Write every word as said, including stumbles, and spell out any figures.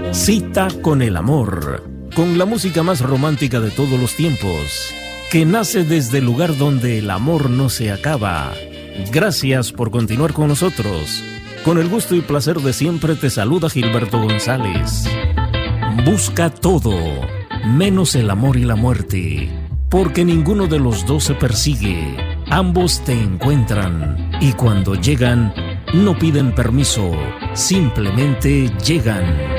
Cita con el amor, con la música más romántica de todos los tiempos, que nace desde el lugar donde el amor no se acaba. Gracias por continuar con nosotros. Con el gusto y placer de siempre te saluda Gilberto González. Busca todo, menos el amor y la muerte, porque ninguno de los dos se persigue. Ambos te encuentran y cuando llegan, no piden permiso, simplemente llegan.